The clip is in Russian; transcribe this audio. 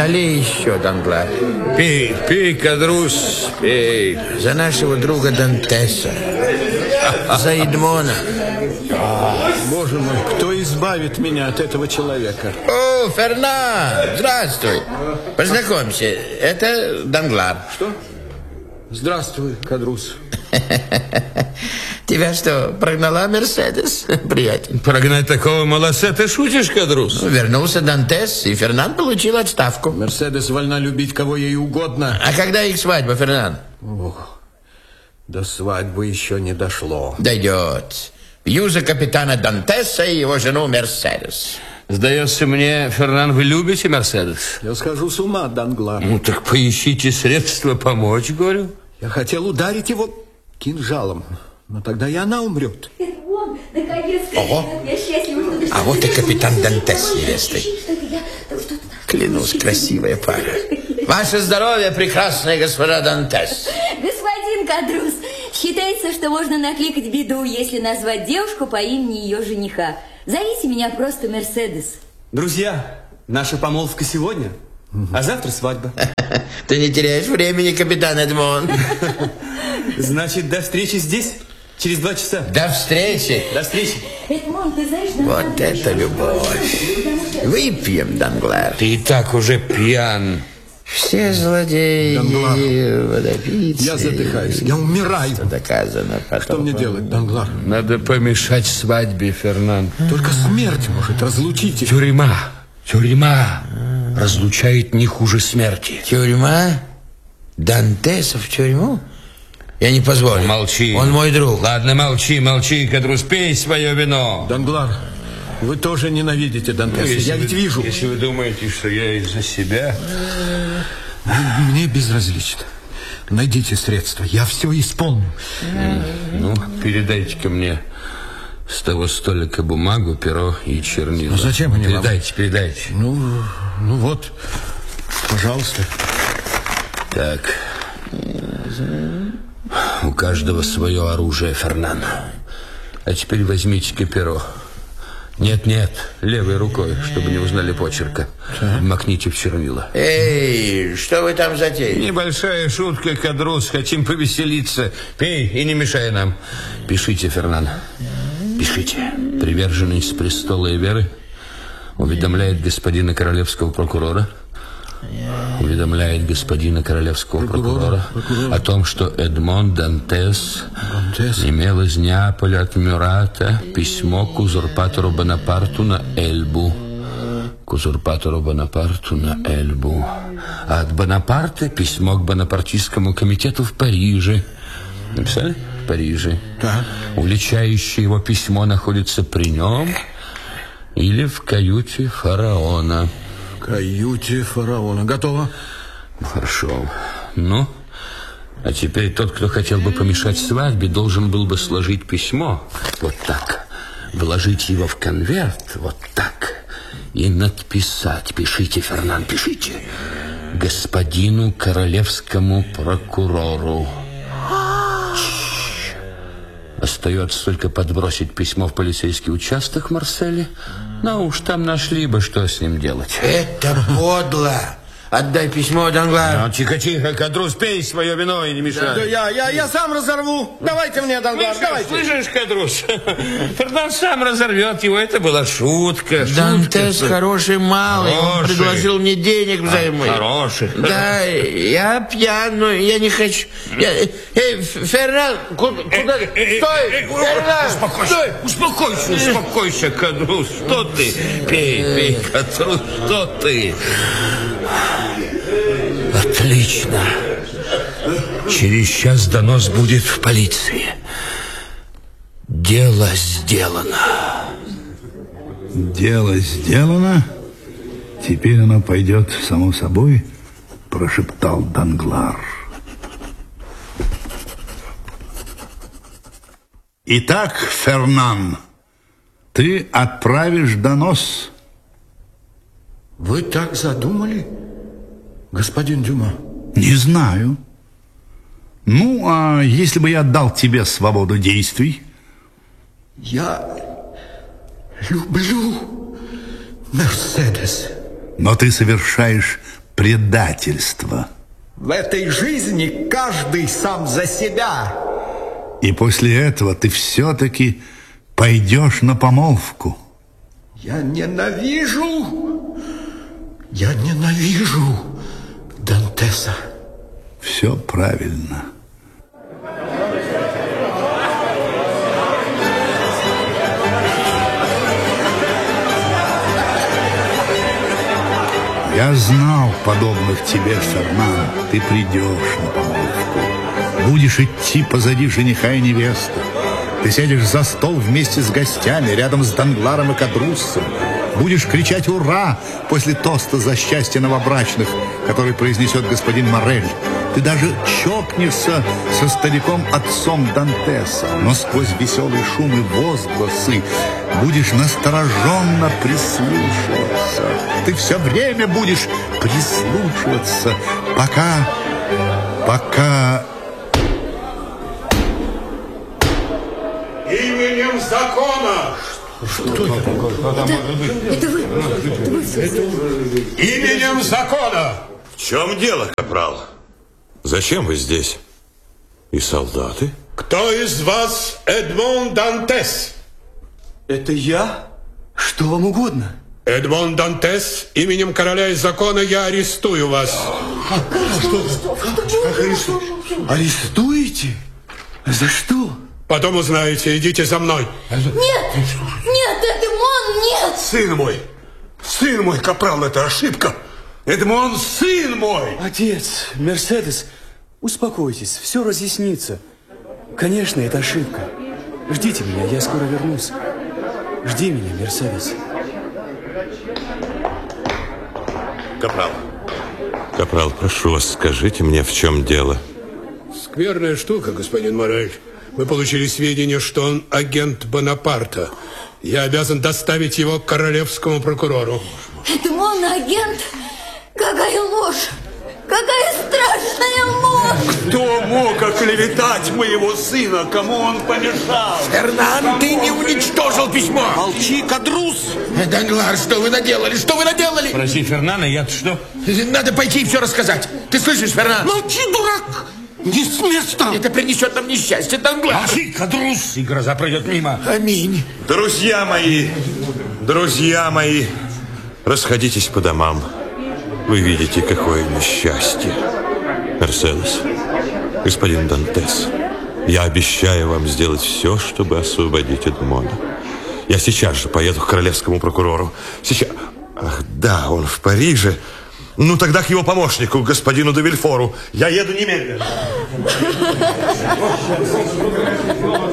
Налей еще, Данглар. Пей, пей, Кадрус, пей. За нашего друга Дантеса. За Эдмона. Боже мой, кто избавит меня от этого человека? О, Фернан, здравствуй. Познакомься, это Данглар. Что? Здравствуй, Кадрус. Тебя что, прогнала Мерседес, приятель? Прогнать такого молодца, ты шутишь, Кадрус? Вернулся Дантес, и Фернан получил отставку. Мерседес вольна любить кого ей угодно. А когда их свадьба, Фернан? Ох, до свадьбы еще не дошло. Дойдет. Пью за капитана Дантеса и его жену Мерседес. Сдается мне, Фернан, вы любите Мерседес? Я схожу с ума, Данглар. Ну, так поищите средства помочь, говорю. Я хотел ударить его кинжалом, но тогда и она умрет. Это он, наконец-то. Ого. Я счастлива, что ты... А вот и капитан Дантес с невестой. Клянусь, красивая пара. Ваше здоровье, прекрасная госпожа Дантес. Господин Кадрус, считается, что можно накликать беду, если назвать девушку по имени ее жениха. Зовите меня просто Мерседес. Друзья, наша помолвка сегодня, а завтра свадьба. Ты не теряешь времени, капитан Эдмон. Значит, до встречи здесь через 2 часа. До встречи. До встречи. Эдмон, ты знаешь... Вот это любовь. Выпьем, Данглар. Ты и так уже пьян. Все злодеи, водопийцы. Я задыхаюсь, я умираю. Что доказано потом. Что мне делать, Данглар? Надо помешать свадьбе, Фернан. Только смерть может разлучить их. Тюрьма разлучает не хуже смерти. Тюрьма? Дантеса в тюрьму? Я не позволю. Молчи. Он мой друг. Ладно, молчи, Кадрус, пей свое вино. Данглар, вы тоже ненавидите Дантеса. Я ведь вижу. Если вы думаете, что я из-за себя... Мне безразлично. Найдите средства, я все исполню. Ну, передайте-ка мне с того столика бумагу, перо и чернила. Ну, зачем они вам? Передайте. Ну вот, пожалуйста. Так. У каждого свое оружие, Фернан. А теперь возьмите-ка перо. Нет, левой рукой, чтобы не узнали почерка. Макните в чернила. Эй, что вы там затеяли? Небольшая шутка, Кадрус. Хотим повеселиться. Пей и не мешай нам. Пишите, Фернан. Пишите. Приверженность престола и веры уведомляет господина королевского прокурора. Уведомляет господина королевского прокурора о том, что Эдмон Дантес имел из Неаполя от Мюрата письмо к узурпатору Бонапарту на Эльбу. А от Бонапарта письмо к бонапартийскому комитету в Париже. Написали? В Париже. Да. Уличающее его письмо находится при нем или в каюте фараона. В каюте фараона. Готово? Хорошо. Ну, а теперь тот, кто хотел бы помешать свадьбе, должен был бы сложить письмо вот так, вложить его в конверт вот так и надписать. Пишите, Фернан, пишите. Господину королевскому прокурору. Остается только подбросить письмо в полицейский участок в Марселе. Ну уж там нашли бы, что с ним делать. Это подло. Отдай письмо, Данглар. Ну, тихо, Кадрус, пей свое вино и не мешай. Да я сам разорву. Давайте мне, Данглар, давайте. Слышишь, Кадрус? Фернан сам разорвет его. Это была шутка. Дантес хороший малый. Он предложил мне денег взаймы. Хороший. Да, я пьян, но я не хочу. Эй, Фернан, куда? Стой, Фернан, стой. Успокойся, Кадрус. Что ты? Пей, Кадрус, что ты? Отлично. Через час донос будет в полиции. Дело сделано. Дело сделано. Теперь оно пойдет само собой, прошептал Данглар. Итак, Фернан, ты отправишь донос. Вы так задумали, господин Дюма? Не знаю. Ну, а если бы я дал тебе свободу действий? Я люблю Мерседес. Но ты совершаешь предательство. В этой жизни каждый сам за себя. И после этого ты все-таки пойдешь на помолвку. Я ненавижу Дантеса. Все правильно. Я знал подобных тебе, Фернан. Ты придешь на помолвку. Будешь идти позади жениха и невесты. Ты сядешь за стол вместе с гостями, рядом с Дангларом и Кадруссом. Будешь кричать «Ура!» после тоста за счастье новобрачных, который произнесет господин Моррель. Ты даже чокнешься со стариком-отцом Дантеса. Но сквозь веселый шум и возгласы будешь настороженно прислушиваться. Ты все время будешь прислушиваться, пока... Именем закона! Это вы. Именем закона! В чем дело, капрал? Зачем вы здесь? И солдаты? Кто из вас Эдмон Дантес? Это я? Что вам угодно? Эдмон Дантес, именем короля и закона я арестую вас. Арестуете? За что? Потом узнаете, идите за мной. Нет, Эдмон, нет! Сын мой, капрал, это ошибка. Эдмон, сын мой! Отец, Мерседес, успокойтесь, все разъяснится. Конечно, это ошибка. Ждите меня, я скоро вернусь. Жди меня, Мерседес. Капрал, прошу вас, скажите мне, в чем дело? Скверная штука, господин Моррель. Мы получили сведения, что он агент Бонапарта. Я обязан доставить его к королевскому прокурору. Эдмон, агент? Какая ложь! Какая страшная ложь! Кто мог оклеветать моего сына? Кому он помешал? Фернан, ты не уничтожил письмо. Молчи, Кадрус! Данглар, что вы наделали? Что вы наделали? Спроси Фернана, я-то что? Надо пойти и все рассказать. Ты слышишь, Фернан? Молчи, дурак! Не с места! Это принесет нам несчастье, Данглар. Молчи, Кадрус, и гроза пройдет мимо. Аминь. Друзья мои, расходитесь по домам. Вы видите, какое несчастье. Мерседес, господин Дантес, я обещаю вам сделать все, чтобы освободить Эдмона. Я сейчас же поеду к королевскому прокурору. Сейчас... Ах, да, он в Париже. Ну, тогда к его помощнику, господину де Вильфору. Я еду немедленно.